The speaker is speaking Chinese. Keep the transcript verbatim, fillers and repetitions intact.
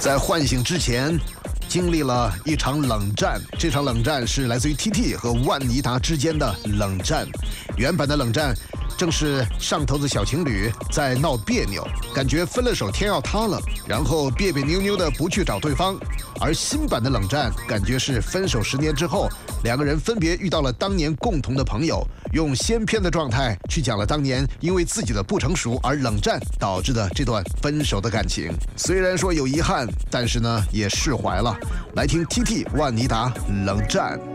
在唤醒之前，经历了一场冷战。这场冷战是来自于 T T 和万妮达之间的冷战。原版的冷战正是上头的小情侣在闹别扭，感觉分了手天要塌了，然后别别扭扭的不去找对方。而新版的冷战感觉是分手十年之后，两个人分别遇到了当年共同的朋友，用先篇的状态去讲了当年因为自己的不成熟而冷战导致的这段分手的感情。虽然说有遗憾，但是呢也释怀了。来听 T T 万妮达冷战。